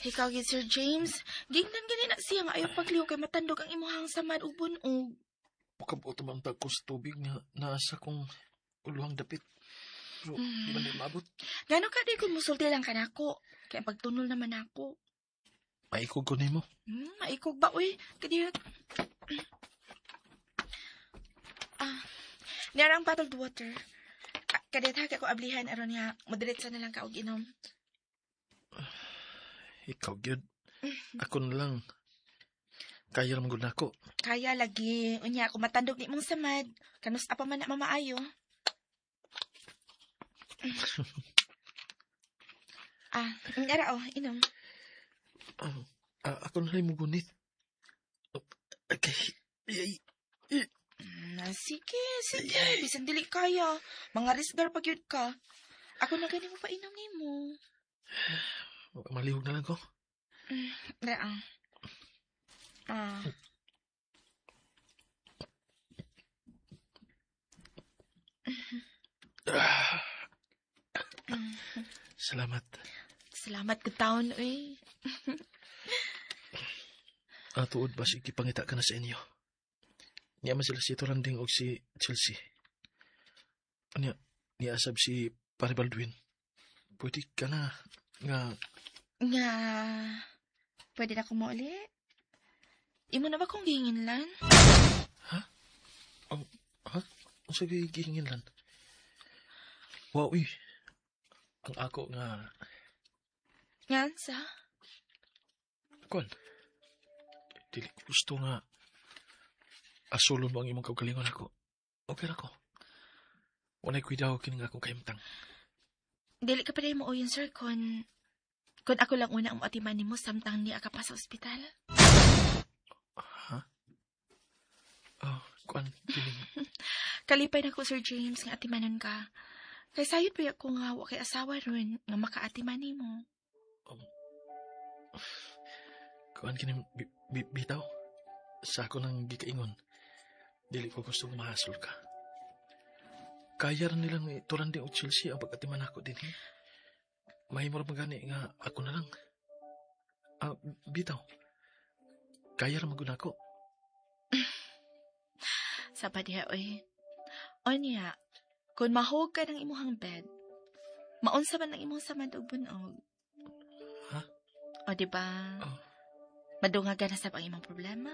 Ikaw gid Sir James, gingnan gani na siya nga ayaw pagliw kay matandog ang imuhang samad ug bunog. Pagkabuto man ko sa tubig nga nasa kong uluhang dapit. Pero di man din maabot. Gano ka di kung musulti lang ka nako, kaya pagtunol naman ako. Maikog ko nimo. Maikog ba uy? Kadiyot. Narang bottled water. Kadiyot ha ko ablihan aron nga moderate na lang ka og inom. Ikaw gyud. Ako na lang. Kaya naman gud nako. Kaya lagi. Unya ako matandog ni mong samad. Kanus apa man na mamaayo. Ngara inom. Ako na lang mo gunit. Okay. Sige. Bisan dili kaya. Mga risgar pag yun ka. Ako na gani mo pa inom ni mo. Malihog na lang ko. Salamat ka taon, uy. Tuod ba si ikipangita ka na sa inyo? Niya man sila si Toranding o si Chelsea. Niasab si Pare Baldwin. Pwede ka na Nga, pwede na ko mo ulit? Imo na ba kong gihinginlan? Ha? Ang sabi gihinginlan? Wow, ang ako nga... Nga, sa? Kwan, dili ko gusto nga asulon mo ang imong kaugalingon ako. Okay na ko. Wanay kuidaw kini nga akong kaimtang. Dili ka pa rin mo yun, sir, kung ako lang una ang atiman mo samtang niya ka pa sa ospital. Ha? Kwan, piling. Kalipay na ko, Sir James, nga atimanon ka. Kay sayot pa ako nga kay asawa ron nga makaatiman mo. Kuan kini bitaw. Sa ako nang gikaingon. Dili ko gusto mahasol ka. Kaya rin nilang Toranding o Chelsea ang pag-atiman ako din. Mahimor magani nga ako na lang. Bitaw. Kaya rin maguna ako. Sapa diha, oy. O niya, kung mahog ka ng imuhang bed, maunsa man ng imong samad og bunog. Ha? O diba? Madungagan na sa pang imong problema.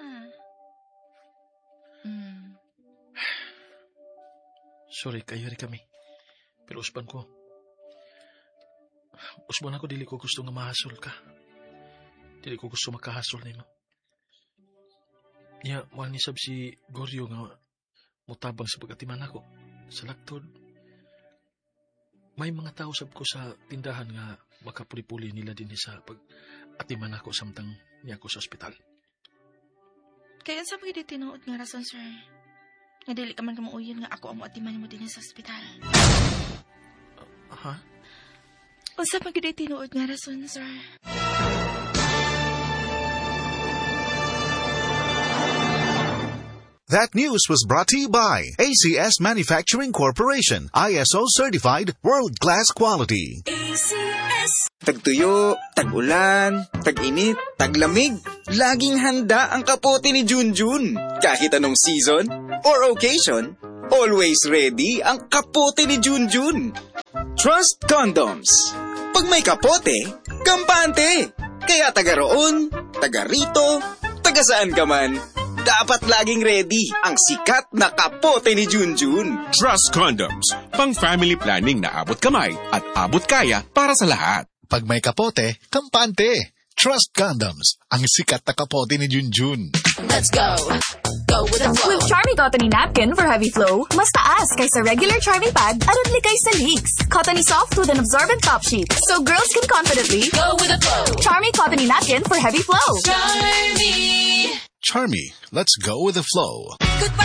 Sorry, kayo rin kami. Pero usban ko. Usban ako, dili ko gusto nga mahasol ka. Dili ko gusto makahasol nimo. Niya, manisab si Goryo nga mutabang sa pag-atiman ako. Sa laktod. May mga tao sab ko sa tindahan nga makapuli-puli nila din sa pag-atiman ako samtang niya ako sa ospital. Kaya sa mga tinuod nga rason, sir. Nga dili ka man kamuuyon nga ako ang atiman mo din sa ospital. Ha? O sa mga tinuod nga rason, sir. That news was brought to you by ACS Manufacturing Corporation, ISO certified world-class quality. ACS. Tagtuyo, tag-ulan, tag-init, taglamig. Laging handa ang kapote ni Junjun. Kahit anong season or occasion, always ready ang kapote ni Junjun. Trust Condoms. Pag may kapote, kampante. Kaya taga roon, taga rito, taga saan ka man, dapat laging ready ang sikat na kapote ni Junjun. Trust Condoms. Pang family planning na abot kamay at abot kaya para sa lahat. Pag may kapote, kampante. Trust Condoms. Ang sikat na kapote ni Junjun. Let's go. Go with the flow. With Charmy Cottony Napkin for heavy flow, mas taas kaysa regular Charmy Pad at likay sa leaks. Cottony Soft with an absorbent top sheet, so girls can confidently go with the flow. Charmy Cottony Napkin for heavy flow. Charmy, let's go with the flow.